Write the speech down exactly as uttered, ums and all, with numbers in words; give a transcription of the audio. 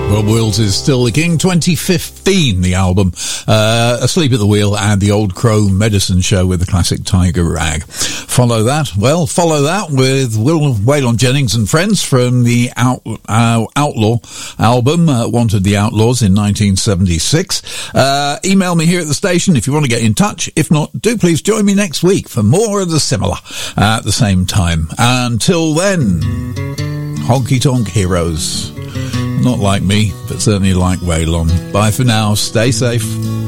Rob Wills is still the king. twenty fifteen, the album. Uh, Asleep at the Wheel and the Old Crow Medicine Show with the classic Tiger Rag. Follow that. Well, follow that with Will Waylon Jennings and Friends from the Out, uh, Outlaw album, uh, Wanted the Outlaws in nineteen seventy-six. Uh, email me here at the station if you want to get in touch. If not, do please join me next week for more of the similar uh, at the same time. Until then, honky tonk heroes. Not like me, but certainly like Waylon. Bye for now. Stay safe.